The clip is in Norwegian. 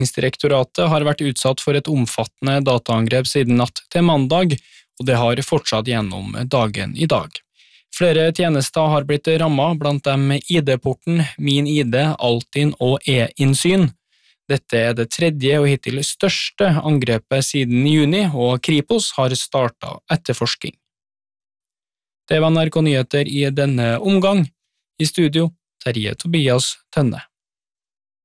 Direktoratet har vært utsatt for et omfattende dataangrep siden natt til mandag, og det har fortsatt gjennom dagen i dag. Flere tjenester har blitt rammet, blant dem ID-porten, Min ID, Altinn og e-innsyn. Dette er det tredje og hittil største angrepet siden juni, og Kripos har startet etterforsking. Det var NRK Nyheter i denne omgang. I studio, Terje Tobias Tønne.